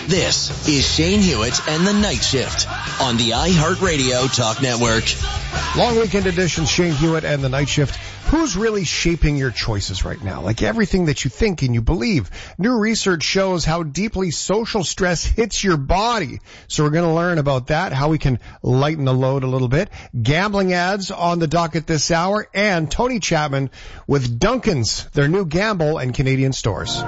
This is Shane Hewitt and the Night Shift on the iHeartRadio Talk Network. Long weekend edition, Shane Hewitt and the Night Shift. Who's really shaping your choices right now? Like everything that you think and you believe. New research shows how deeply social stress hits your body. So we're going to learn about that, how we can lighten the load a little bit. Gambling ads on the docket this hour, and Tony Chapman with Dunkin's, their new gamble and Canadian stores.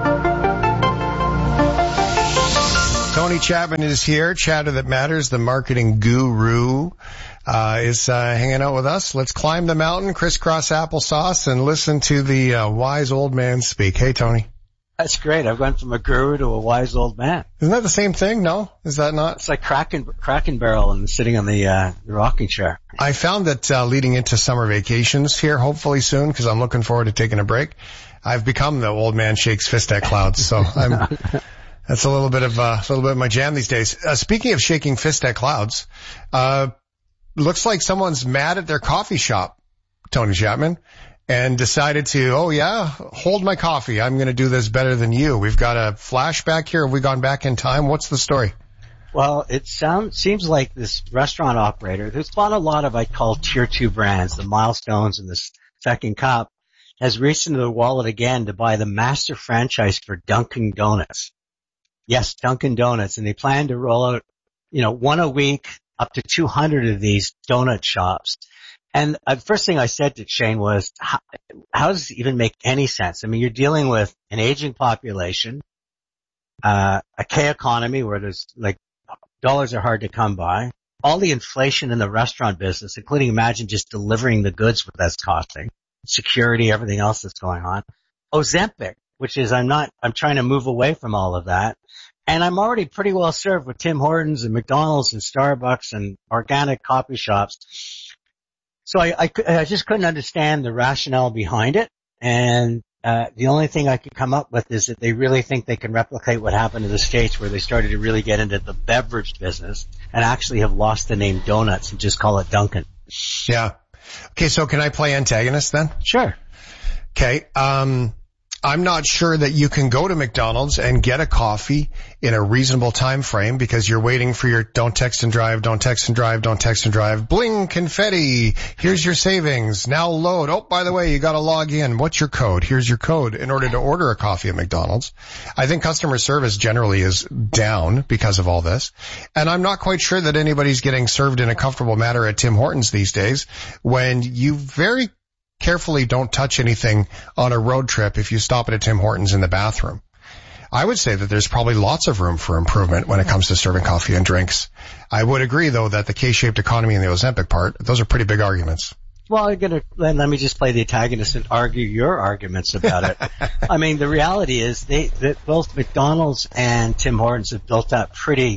Tony Chapman is here. Chatter that matters. The marketing guru is hanging out with us. Let's climb the mountain, crisscross applesauce, and listen to the wise old man speak. Hey, Tony. That's great. I've gone from a guru to a wise old man. Isn't that the same thing? No? Is that not? It's like cracking barrel and sitting on the rocking chair. I found that leading into summer vacations here, hopefully soon, because I'm looking forward to taking a break, I've become the old man shakes fist at clouds. So that's a little bit of my jam these days. Speaking of shaking fist at clouds, looks like someone's mad at their coffee shop, Tony Chapman, and decided to, hold my coffee. I'm going to do this better than you. We've got a flashback here. Have we gone back in time? What's the story? Well, it seems like this restaurant operator, who's bought a lot of, I'd call tier 2 brands, the Milestones and the Second Cup, has reached into the wallet again to buy the master franchise for Dunkin' Donuts. Yes, Dunkin' Donuts. And they plan to roll out, one a week, up to 200 of these donut shops. And the first thing I said to Shane was, how does it even make any sense? I mean, you're dealing with an aging population, a K economy where there's dollars are hard to come by, all the inflation in the restaurant business, including imagine just delivering the goods what that's costing, security, everything else that's going on. Ozempic, which is I'm trying to move away from all of that. And I'm already pretty well served with Tim Hortons and McDonald's and Starbucks and organic coffee shops. So I just couldn't understand the rationale behind it. And the only thing I could come up with is that they really think they can replicate what happened in the States, where they started to really get into the beverage business and actually have lost the name donuts and just call it Dunkin'. Yeah. Okay, so can I play antagonist then? Sure. Okay. I'm not sure that you can go to McDonald's and get a coffee in a reasonable time frame because you're waiting for your don't text and drive, don't text and drive, don't text and drive. Bling, confetti. Here's your savings. Now load. Oh, by the way, you got to log in. What's your code? Here's your code in order to order a coffee at McDonald's. I think customer service generally is down because of all this. And I'm not quite sure that anybody's getting served in a comfortable manner at Tim Hortons these days when you very carefully don't touch anything on a road trip if you stop at a Tim Hortons in the bathroom. I would say that there's probably lots of room for improvement when it comes to serving coffee and drinks. I would agree, though, that the K-shaped economy and the Ozempic part, those are pretty big arguments. Well, let me just play the antagonist and argue your arguments about it. I mean, the reality is that both McDonald's and Tim Hortons have built up pretty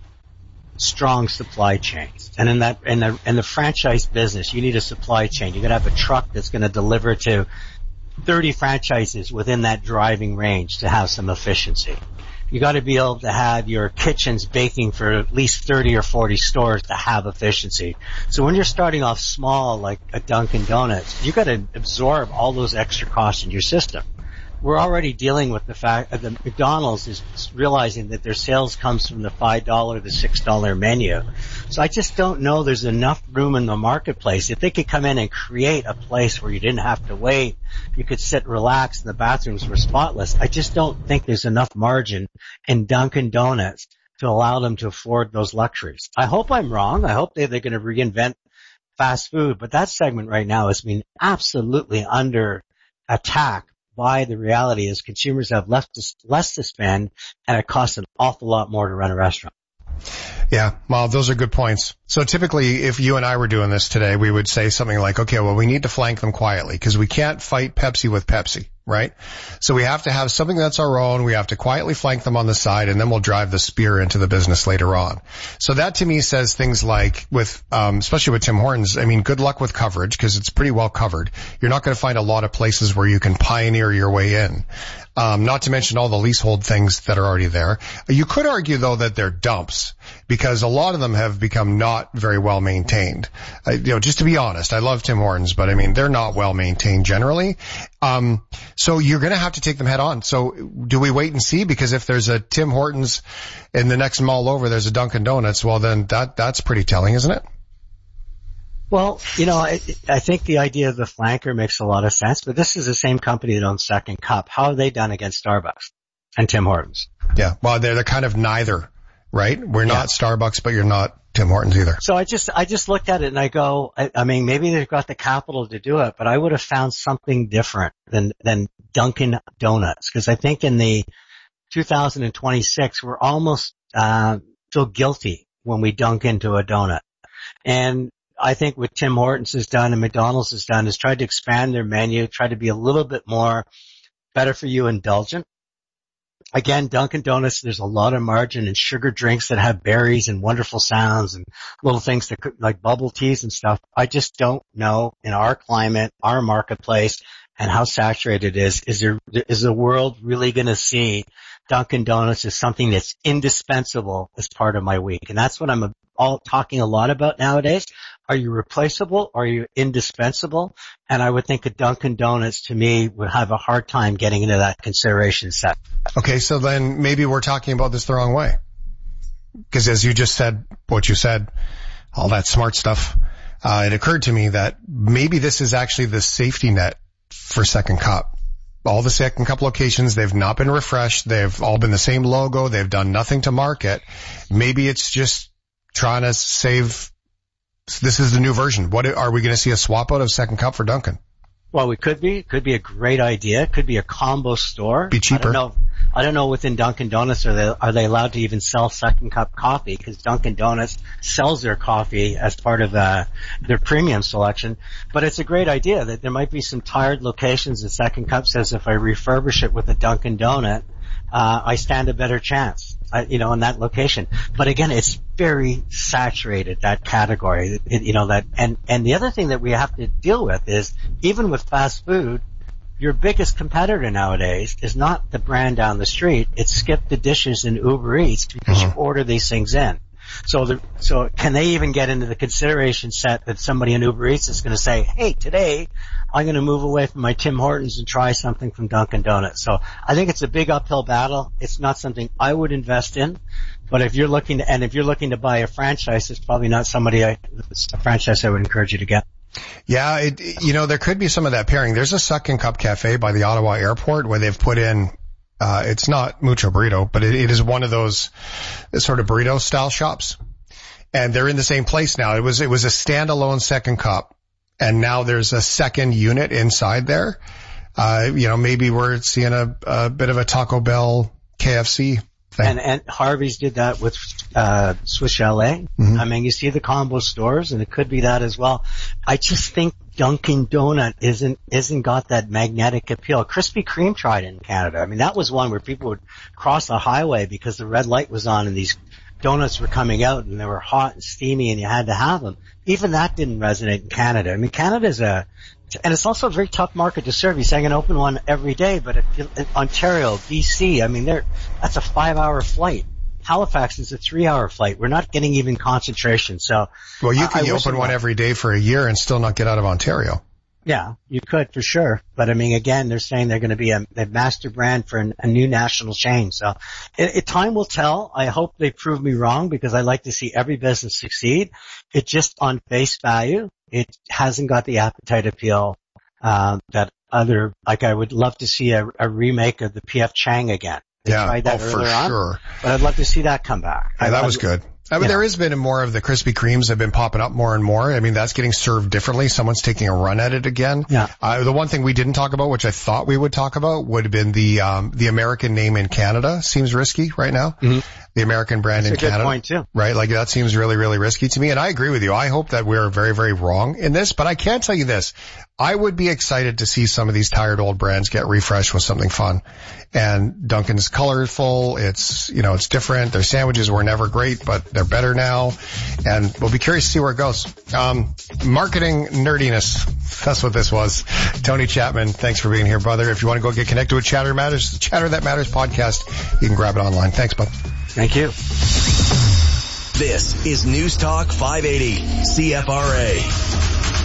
strong supply chains. And in the franchise business, you need a supply chain. You got to have a truck that's going to deliver to 30 franchises within that driving range to have some efficiency. You got to be able to have your kitchens baking for at least 30 or 40 stores to have efficiency. So when you're starting off small, like a Dunkin' Donuts, you got to absorb all those extra costs in your system. We're already dealing with the fact that the McDonald's is realizing that their sales comes from the $5, the $6 menu. So I just don't know there's enough room in the marketplace. If they could come in and create a place where you didn't have to wait, you could sit, relax, and the bathrooms were spotless. I just don't think there's enough margin in Dunkin' Donuts to allow them to afford those luxuries. I hope I'm wrong. I hope they're going to reinvent fast food, but that segment right now has been absolutely under attack. Why the reality is consumers have less to spend, and it costs an awful lot more to run a restaurant. Yeah, well, those are good points. So typically, if you and I were doing this today, we would say something like, okay, well, we need to flank them quietly because we can't fight Pepsi with Pepsi, right? So we have to have something that's our own. We have to quietly flank them on the side, and then we'll drive the spear into the business later on. So that to me says things like especially with Tim Hortons, I mean, good luck with coverage because it's pretty well covered. You're not going to find a lot of places where you can pioneer your way in. not to mention all the leasehold things that are already there. You could argue, though, that they're dumps because a lot of them have become not very well maintained. Just to be honest, I love Tim Hortons, but I mean, they're not well maintained generally. So you're going to have to take them head on. So do we wait and see? Because if there's a Tim Hortons in the next mall over, there's a Dunkin' Donuts, well, then that's pretty telling, isn't it? Well, I think the idea of the flanker makes a lot of sense, but this is the same company that owns Second Cup. How have they done against Starbucks and Tim Hortons? Yeah, well, they're kind of neither, right? We're not Starbucks, but you're not Tim Hortons either. So I just looked at it and I go, I mean, maybe they've got the capital to do it, but I would have found something different than Dunkin' Donuts, because I think in the 2026, we're almost feel guilty when we dunk into a donut. And I think what Tim Hortons has done and McDonald's has done is tried to expand their menu, try to be a little bit more better for you indulgent. Again, Dunkin' Donuts, there's a lot of margin in sugar drinks that have berries and wonderful sounds and little things that like bubble teas and stuff. I just don't know in our climate, our marketplace, and how saturated it is the world really going to see Dunkin' Donuts as something that's indispensable as part of my week? And that's what I'm talking a lot about nowadays. Are you replaceable? Or are you indispensable? And I would think a Dunkin' Donuts to me would have a hard time getting into that consideration set. Okay, so then maybe we're talking about this the wrong way. Because as you just said, what you said, all that smart stuff, it occurred to me that maybe this is actually the safety net for Second Cup. All the Second Cup locations, they've not been refreshed. They've all been the same logo. They've done nothing to market. Maybe it's just trying to save. This is the new version. What are we going to see a swap out of Second Cup for Dunkin'? Well, it could be a great idea. It could be a combo store. Be cheaper. I don't know within Dunkin' Donuts are they allowed to even sell Second Cup coffee, because Dunkin' Donuts sells their coffee as part of their premium selection. But it's a great idea that there might be some tired locations that Second Cup says if I refurbish it with a Dunkin' Donut, I stand a better chance, in that location. But again, it's very saturated, that category, and the other thing that we have to deal with is even with fast food, your biggest competitor nowadays is not the brand down the street. It's Skip the Dishes and Uber Eats, because you order these things in. So can they even get into the consideration set that somebody in Uber Eats is going to say, hey, today I'm going to move away from my Tim Hortons and try something from Dunkin' Donuts. So I think it's a big uphill battle. It's not something I would invest in. But if you're looking to buy a franchise, it's probably not a franchise I would encourage you to get. Yeah, there could be some of that pairing. There's a Second Cup Cafe by the Ottawa airport where they've put in, it's not Mucho Burrito, but it is one of those sort of burrito style shops. And they're in the same place now. It was a standalone Second Cup, and now there's a second unit inside there. Maybe we're seeing a bit of a Taco Bell KFC thing. And Harvey's did that with Swiss Chalet. Mm-hmm. I mean, you see the combo stores, and it could be that as well. I just think Dunkin' Donut isn't got that magnetic appeal. Krispy Kreme tried it in Canada. I mean, that was one where people would cross the highway because the red light was on and these donuts were coming out and they were hot and steamy and you had to have them. Even that didn't resonate in Canada. I mean, Canada's and it's also a very tough market to serve. You say I can open one every day, but Ontario, BC, I mean, that's a 5-hour flight. Halifax is a 3-hour flight. We're not getting even concentration. So, well, you can open one every day for a year and still not get out of Ontario. Yeah, you could for sure. But I mean, again, they're saying they're going to be a master brand for a new national chain. So time will tell. I hope they prove me wrong, because I like to see every business succeed. It just on face value, it hasn't got the appetite appeal, that I would love to see a remake of the P.F. Chang again. They tried that earlier on, sure. But I'd love to see that come back. Yeah, that was good. I mean, there has been more of the Krispy Kremes have been popping up more and more. I mean, that's getting served differently. Someone's taking a run at it again. Yeah. The one thing we didn't talk about, which I thought we would talk about, would have been the American name in Canada. Seems risky right now. Mm-hmm. The American brand in Canada. That's a good point too. Right? Like, that seems really, really risky to me. And I agree with you. I hope that we're very, very wrong in this, but I can tell you this. I would be excited to see some of these tired old brands get refreshed with something fun. And Dunkin's colorful. It's different. Their sandwiches were never great, but they're better now. And we'll be curious to see where it goes. Marketing nerdiness. That's what this was. Tony Chapman, thanks for being here, brother. If you want to go get connected with Chatter Matters, the Chatter That Matters podcast, you can grab it online. Thanks, bud. Thank you. This is News Talk 580, CFRA.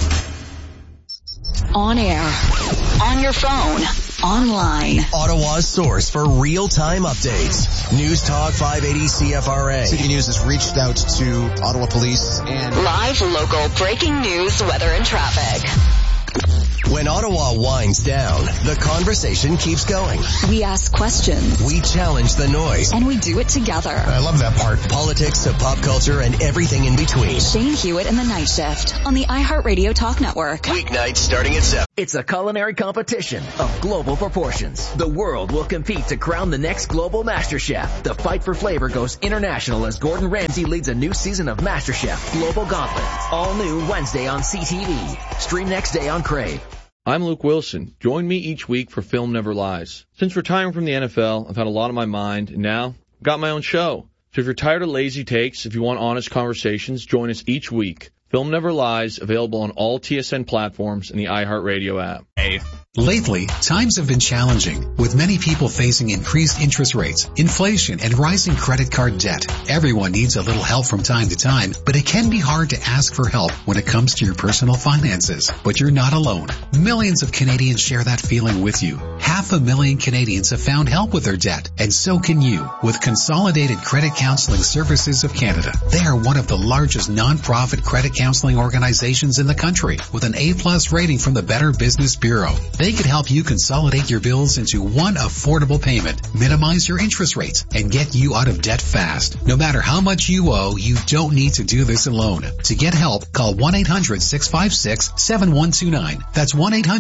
On air, on your phone, online. Ottawa's source for real-time updates. News Talk 580 CFRA. City News has reached out to Ottawa Police and Live, local, breaking news, weather, and traffic. When Ottawa winds down, the conversation keeps going. We ask questions. We challenge the noise. And we do it together. I love that part. Politics to pop culture and everything in between. Shane Hewitt and the Night Shift on the iHeartRadio Talk Network. Weeknights starting at 7. It's a culinary competition of global proportions. The world will compete to crown the next global Master Chef. The fight for flavor goes international as Gordon Ramsay leads a new season of Master Chef Global Gauntlet. All new Wednesday on CTV. Stream next day on Crave. I'm Luke Wilson. Join me each week for Film Never Lies. Since retiring from the NFL, I've had a lot on my mind, and now I've got my own show. So if you're tired of lazy takes, if you want honest conversations, join us each week. Film Never Lies, available on all TSN platforms and the iHeartRadio app. Lately, times have been challenging, with many people facing increased interest rates, inflation, and rising credit card debt. Everyone needs a little help from time to time, but it can be hard to ask for help when it comes to your personal finances. But you're not alone. Millions of Canadians share that feeling with you. 500,000 Canadians have found help with their debt, and so can you, with Consolidated Credit Counseling Services of Canada. They are one of the largest non-profit credit counseling organizations in the country, with an A+ rating from the Better Business Bureau. They could help you consolidate your bills into one affordable payment, minimize your interest rates, and get you out of debt fast. No matter how much you owe, you don't need to do this alone. To get help, call 1-800-656-7129. That's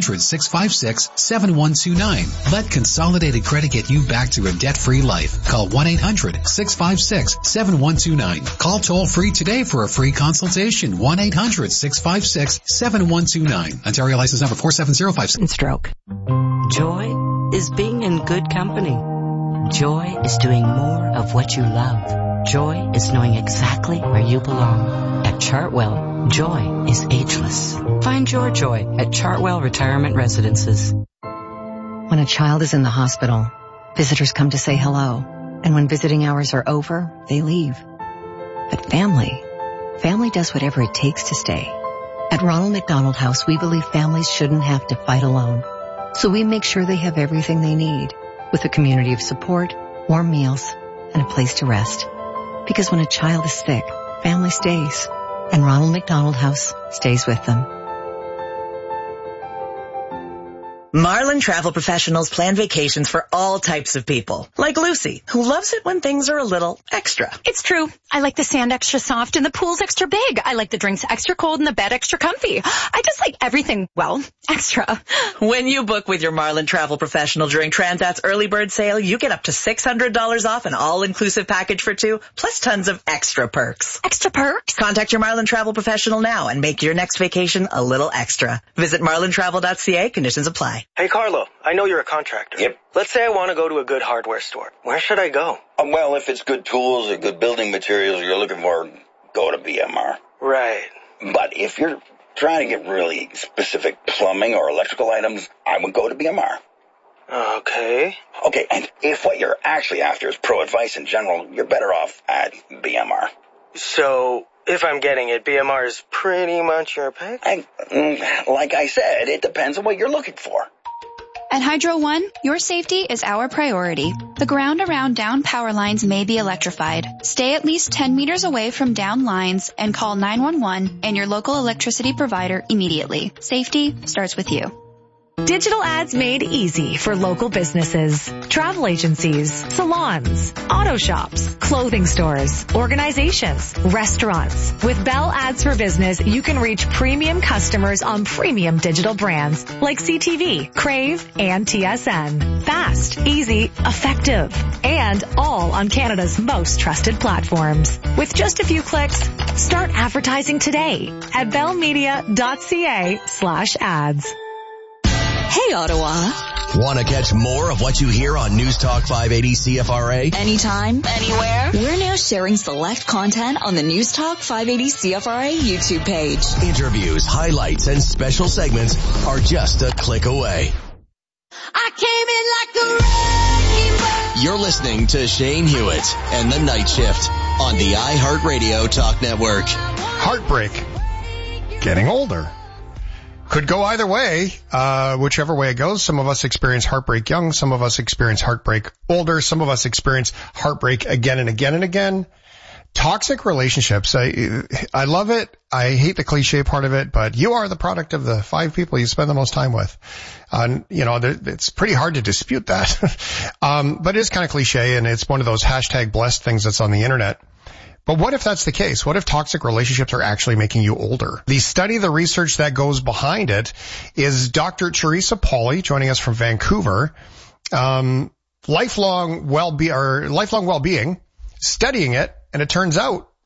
1-800-656-7129. Let Consolidated Credit get you back to a debt-free life. Call 1-800-656-7129. Call toll-free today for a free consultation. 1-800-656-7129. Ontario license number 47056. Stroke. Joy is being in good company. Joy is doing more of what you love. Joy is knowing exactly where you belong. At Chartwell, joy is ageless. Find your joy at Chartwell Retirement Residences. When a child is in the hospital, visitors come to say hello. And when visiting hours are over, they leave. But family does whatever it takes to stay. At Ronald McDonald House, we believe families shouldn't have to fight alone. So we make sure they have everything they need, with a community of support, warm meals, and a place to rest. Because when a child is sick, family stays, and Ronald McDonald House stays with them. Marlin Travel Professionals plan vacations for all types of people. Like Lucy, who loves it when things are a little extra. It's true. I like the sand extra soft and the pool's extra big. I like the drinks extra cold and the bed extra comfy. I just like everything, well, extra. When you book with your Marlin Travel Professional during Transat's early bird sale, you get up to $600 off an all-inclusive package for two, plus tons of extra perks. Extra perks? Contact your Marlin Travel Professional now and make your next vacation a little extra. Visit marlintravel.ca. Conditions apply. Hey, Carlo, I know you're a contractor. Yep. Let's say I want to go to a good hardware store. Where should I go? Well, if it's good tools or good building materials you're looking for, go to BMR. Right. But if you're trying to get really specific plumbing or electrical items, I would go to BMR. Okay. Okay, and if what you're actually after is pro advice in general, you're better off at BMR. So, if I'm getting it, BMR is pretty much your pick? Like I said, it depends on what you're looking for. At Hydro One, your safety is our priority. The ground around down power lines may be electrified. Stay at least 10 meters away from down lines and call 911 and your local electricity provider immediately. Safety starts with you. Digital ads made easy for local businesses, travel agencies, salons, auto shops, clothing stores, organizations, restaurants. With Bell Ads for Business, you can reach premium customers on premium digital brands like CTV, Crave, and TSN. Fast, easy, effective, and all on Canada's most trusted platforms. With just a few clicks, start advertising today at bellmedia.ca/ads. Hey, Ottawa. Want to catch more of what you hear on News Talk 580 CFRA? Anytime, anywhere. We're now sharing select content on the News Talk 580 CFRA YouTube page. Interviews, highlights, and special segments are just a click away. I came in like a wrecking ball. You're listening to Shane Hewitt and the Night Shift on the iHeartRadio Talk Network. Heartbreak. Getting older. Could go either way, whichever way it goes. Some of us experience heartbreak young. Some of us experience heartbreak older. Some of us experience heartbreak again and again and again. Toxic relationships. I love it. I hate the cliche part of it, but you are the product of the 5 people you spend the most time with. It's pretty hard to dispute that. But it is kind of cliche, and it's one of those hashtag blessed things that's on the internet. But what if that's the case? What if toxic relationships are actually making you older? The research that goes behind it is Dr. Teresa Pauly joining us from Vancouver. Lifelong well-being, studying it, and it turns out